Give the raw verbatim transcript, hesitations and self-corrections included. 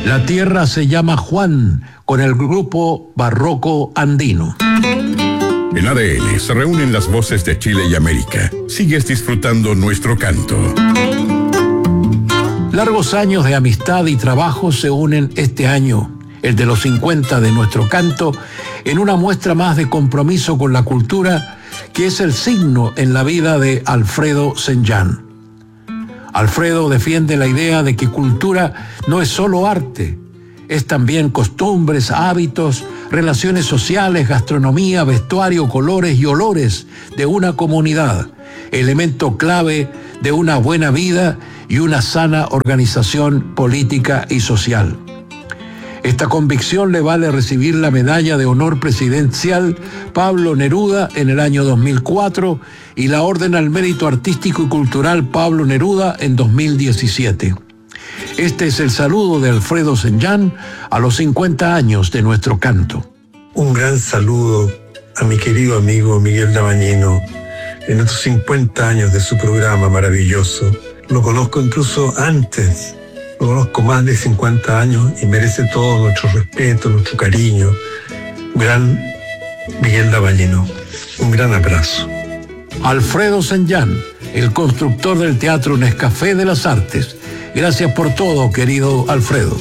La tierra se llama Juan, con el grupo barroco andino. En A D N se reúnen las voces de Chile y América. Sigues disfrutando nuestro canto. Largos años de amistad y trabajo se unen este año, el de los cincuenta de nuestro canto, en una muestra más de compromiso con la cultura, que es el signo en la vida de Alfredo Senjan. Alfredo defiende la idea de que cultura no es solo arte, es también costumbres, hábitos, relaciones sociales, gastronomía, vestuario, colores y olores de una comunidad, elemento clave de una buena vida y una sana organización política y social. Esta convicción le vale recibir la medalla de honor presidencial Pablo Neruda en el año dos mil cuatro y la Orden al Mérito Artístico y Cultural Pablo Neruda en dos mil diecisiete. Este es el saludo de Alfredo Senjan a los cincuenta años de nuestro canto. Un gran saludo a mi querido amigo Miguel Dabañino en estos cincuenta años de su programa maravilloso. Lo conozco incluso antes. Lo conozco más de cincuenta años y merece todo nuestro respeto, nuestro cariño. Gran Miguel Dabañino, un gran abrazo. Alfredo Senjan, el constructor del Teatro Nescafé de las Artes. Gracias por todo, querido Alfredo.